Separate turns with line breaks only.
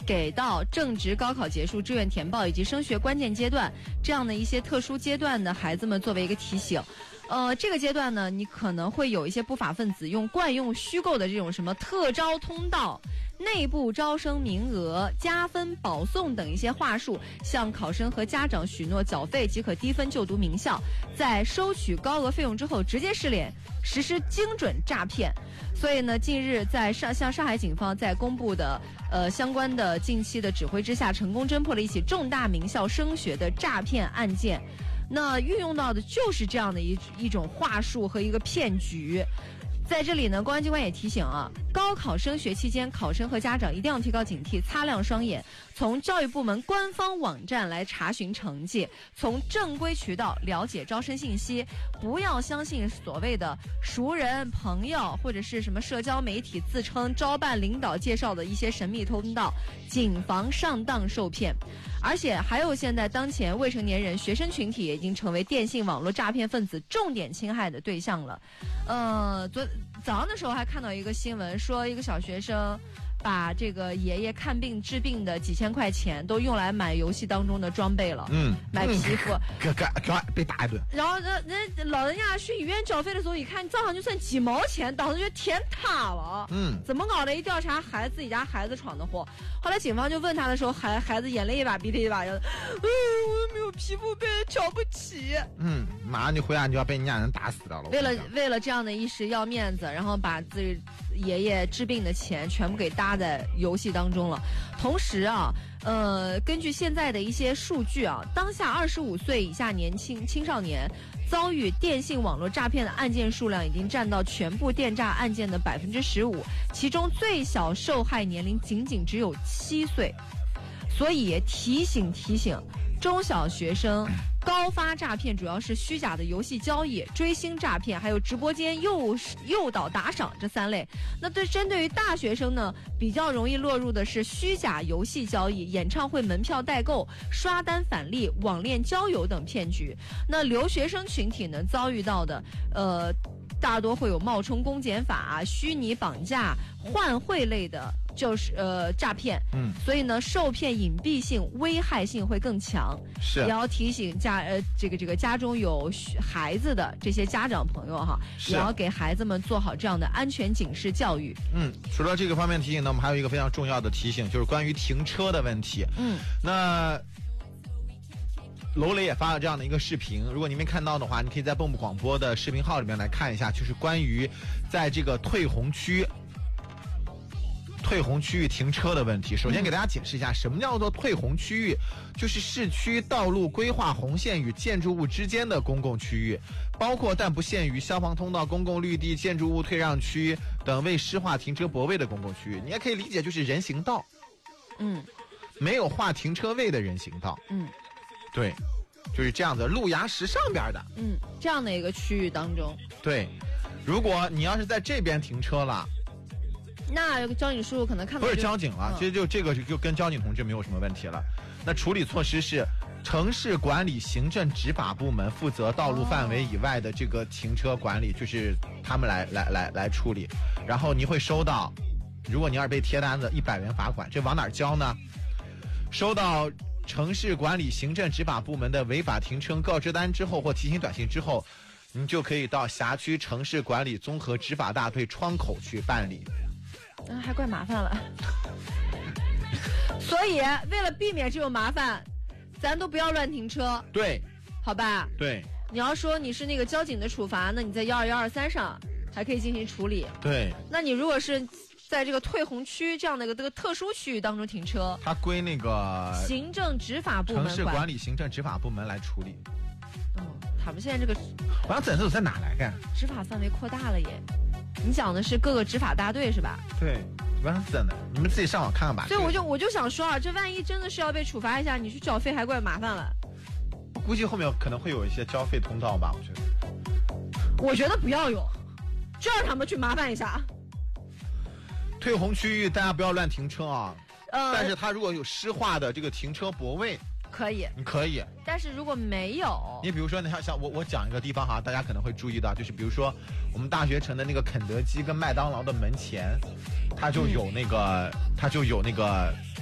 给到正值高考结束、志愿填报以及升学关键阶段这样的一些特殊阶段的孩子们作为一个提醒。这个阶段呢，你可能会有一些不法分子用惯用虚构的这种什么特招通道、内部招生名额、加分保送等一些话术，向考生和家长许诺缴费即可低分就读名校，在收取高额费用之后直接失联，实施精准诈骗。所以呢，近日在上海警方在公布的相关的近期的指挥之下，成功侦破了一起重大名校升学的诈骗案件。那运用到的就是这样的一种话术和一个骗局。在这里呢，公安机关也提醒啊，高考升学期间，考生和家长一定要提高警惕，擦亮双眼，从教育部门官方网站来查询成绩，从正规渠道了解招生信息，不要相信所谓的熟人、朋友或者是什么社交媒体自称招办领导介绍的一些神秘通道，谨防上当受骗。而且还有现在当前未成年人学生群体也已经成为电信网络诈骗分子重点侵害的对象了。早上的时候还看到一个新闻，说一个小学生把这个爷爷看病治病的几千块钱都用来买游戏当中的装备了，买皮肤，
被打一顿。
然后人老人家去医院缴费的时候，一看账上就剩几毛钱，当时就天塌了。怎么搞的？一调查，自己家孩子闯的祸。后来警方就问他的时候，孩子眼泪一把鼻涕一把，我没有皮肤被瞧不起。
马上就回来你就要被人家人打死掉了。
为了这样的一时要面子，然后把自己爷爷治病的钱全部给搭在游戏当中了。同时啊，根据现在的一些数据啊，当下25岁以下青少年遭遇电信网络诈骗的案件数量已经占到全部电诈案件的15%，其中最小受害年龄仅只有7岁。所以提醒中小学生，高发诈骗主要是虚假的游戏交易、追星诈骗，还有直播间诱导打赏这3类。那针对于大学生呢，比较容易落入的是虚假游戏交易、演唱会门票代购、刷单返利、网恋交友等骗局。那留学生群体呢，遭遇到的大多会有冒充公检法、虚拟绑架、换汇类的，就是诈骗。所以呢，受骗隐蔽性、危害性会更强。是，也要提醒这个家中有孩子的这些家长朋友哈，也要给孩子们做好这样的安全警示教育。
除了这个方面提醒呢，我们还有一个非常重要的提醒，就是关于停车的问题。那楼雷也发了这样的一个视频，如果你没看到的话，你可以在蹦蹦广播的视频号里面来看一下，就是关于在这个退红区域停车的问题。首先给大家解释一下，什么叫做退红区域，就是市区道路规划红线与建筑物之间的公共区域，包括但不限于消防通道、公共绿地、建筑物退让区等未施划停车泊位的公共区域。你也可以理解就是人行道，没有划停车位的人行道。对，就是这样子，路牙石上边的，
这样的一个区域当中。
对，如果你要是在这边停车了，
那交警叔叔可能看到
不是交警了，其实就这个就跟交警同志没有什么问题了。那处理措施是城市管理行政执法部门负责道路范围以外的这个停车管理，就是他们来处理。然后你会收到，如果你要是被贴单子100元罚款，这往哪儿交呢？收到城市管理行政执法部门的违法停车告知单之后或提醒短信之后，你就可以到辖区城市管理综合执法大队窗口去办理。
还怪麻烦了。所以为了避免这种麻烦，咱都不要乱停车。
对，
好吧？
对。
你要说你是那个交警的处罚，那你在12123上还可以进行处理。
对。
那你如果是在这个退红区这样的一个特殊区域当中停车，
它归那个
行政执法部门
城市管理行政执法部门来处理。
他们现在这个
我想整这在哪来干？
执法范围扩大了耶。你讲的是各个执法大队是吧？
对，我想整的，你们自己上网看看吧。
所以我就想说啊，这万一真的是要被处罚一下，你去缴费还怪麻烦了。
我估计后面可能会有一些交费通道吧，
我觉得不要有，就让他们去麻烦一下。
退红区域大家不要乱停车啊。但是他如果有施划的这个停车泊位，
可以，
你可以。
但是如果没有，
你比如说，你像我讲一个地方哈，大家可能会注意到，就是比如说我们大学城的那个肯德基跟麦当劳的门前，它就有那个